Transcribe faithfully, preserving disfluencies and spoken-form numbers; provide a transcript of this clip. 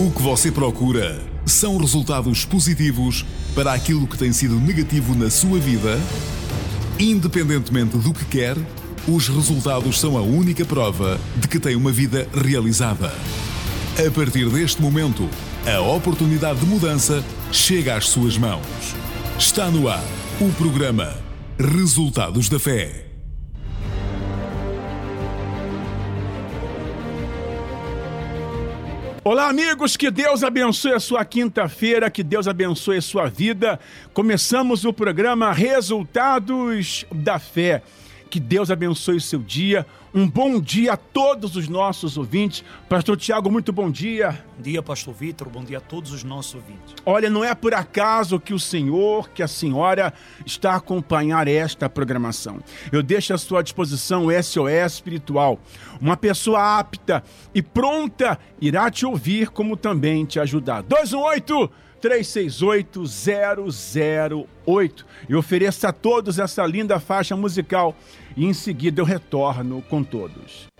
O que você procura são resultados positivos para aquilo que tem sido negativo na sua vida? Independentemente do que quer, os resultados são a única prova de que tem uma vida realizada. A partir deste momento, a oportunidade de mudança chega às suas mãos. Está no ar o programa Resultados da Fé. Olá, amigos, que Deus abençoe a sua quinta-feira, que Deus abençoe a sua vida. Começamos o programa Resultados da Fé. Que Deus abençoe o seu dia. Um bom dia a todos os nossos ouvintes. Pastor Tiago, muito bom dia. Bom dia, Pastor Vitor. Bom dia a todos os nossos ouvintes. Olha, não é por acaso que o senhor, que a senhora está a acompanhar esta programação. Eu deixo à sua disposição o S O S Espiritual. Uma pessoa apta e pronta irá te ouvir, como também te ajudar. dois um oito, três seis oito, zero zero oito. Eu ofereço a todos essa linda faixa musical e em seguida eu retorno com todos.